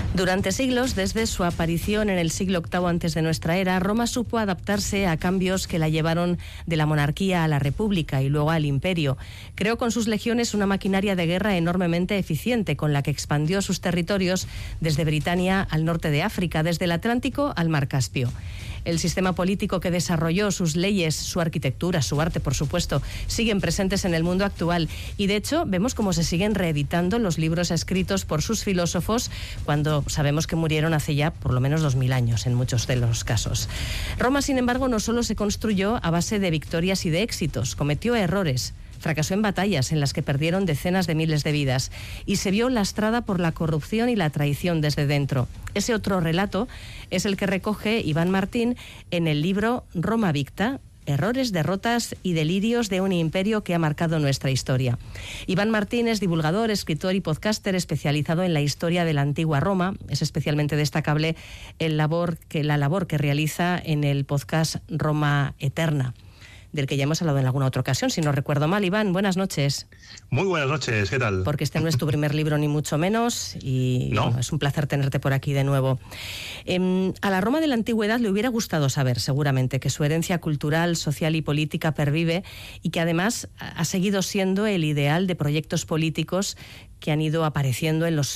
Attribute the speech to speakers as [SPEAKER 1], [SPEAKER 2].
[SPEAKER 1] Durante siglos, desde su aparición en el siglo VIII antes de nuestra era, Roma supo adaptarse a cambios que la llevaron de la monarquía a la república y luego al imperio. Creó con sus legiones una maquinaria de guerra enormemente eficiente, con la que expandió sus territorios desde Britania al norte de África, desde el Atlántico al mar Caspio. El sistema político que desarrolló, sus leyes, su arquitectura, su arte, por supuesto, siguen presentes en el mundo actual. Y de hecho, vemos cómo se siguen reeditando los libros escritos por sus filósofos cuando sabemos que murieron hace ya por lo menos 2000 años en muchos de los casos. Roma, sin embargo, no solo se construyó a base de victorias y de éxitos, cometió errores. Fracasó en batallas en las que perdieron decenas de miles de vidas y se vio lastrada por la corrupción y la traición desde dentro. Ese otro relato es el que recoge Iván Martín en el libro Roma Victa: errores, derrotas y delirios de un imperio que ha marcado nuestra historia. Iván Martín es divulgador, escritor y podcaster especializado en la historia de la antigua Roma. Es especialmente destacable la labor que realiza en el podcast Roma Eterna, del que ya hemos hablado en alguna otra ocasión, si no recuerdo mal. Iván, buenas noches.
[SPEAKER 2] Muy buenas noches, ¿qué tal?
[SPEAKER 1] Porque este no es tu primer libro, ni mucho menos, y
[SPEAKER 2] no.
[SPEAKER 1] Bueno, es un placer tenerte por aquí de nuevo. A la Roma de la antigüedad le hubiera gustado saber, seguramente, que su herencia cultural, social y política pervive y que además ha seguido siendo el ideal de proyectos políticos que han ido apareciendo en los